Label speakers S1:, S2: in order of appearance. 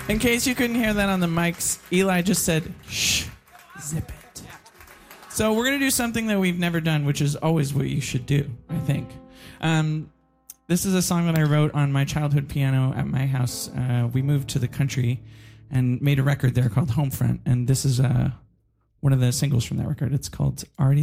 S1: In case you couldn't hear that on the mics, Eli just said, shh, zip it. So we're going to do something that we've never done, which is always what you should do, I think. This is a song that I wrote on my childhood piano at my house. We moved to the country and made a record there called Homefront, and this is one of the singles from that record. It's called Already